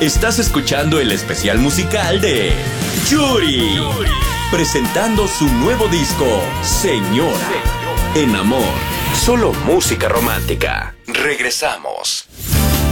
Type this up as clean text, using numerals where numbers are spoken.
Estás escuchando el especial musical de Yuri, presentando su nuevo disco, Señora. En amor, solo música romántica. Regresamos.